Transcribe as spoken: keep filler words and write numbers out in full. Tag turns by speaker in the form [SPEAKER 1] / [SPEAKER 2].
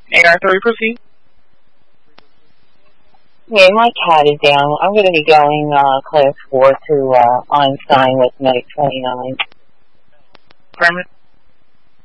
[SPEAKER 1] eight R three, proceed.
[SPEAKER 2] Yeah, my cat is down. I'm going to be going uh, class four to uh, Einstein with Medic twenty-nine.
[SPEAKER 1] Permit.